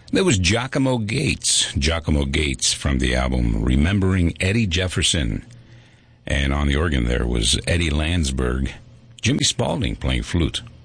There was Giacomo Gates. Giacomo Gates from the album Remembering Eddie Jefferson. And on the organ there was Eddie Landsberg. Jimmy Spalding playing flute.